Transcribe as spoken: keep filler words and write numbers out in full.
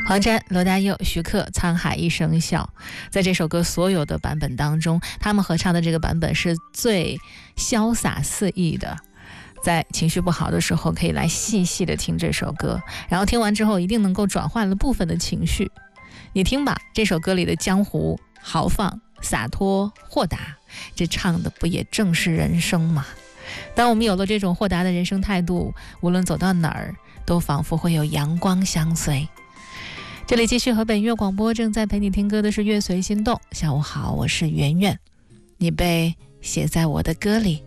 黄沾、罗大佑、徐克、沧海一声笑，在这首歌所有的版本当中，他们合唱的这个版本是最潇洒肆意的。在情绪不好的时候，可以来细细的听这首歌，然后听完之后一定能够转换了部分的情绪。你听吧，这首歌里的江湖豪放、洒脱、豁达，这唱的不也正是人生吗？当我们有了这种豁达的人生态度，无论走到哪儿都仿佛会有阳光相随。这里继续河北音乐广播，正在陪你听歌的是乐随心动。下午好，我是圆圆，你被写在我的歌里。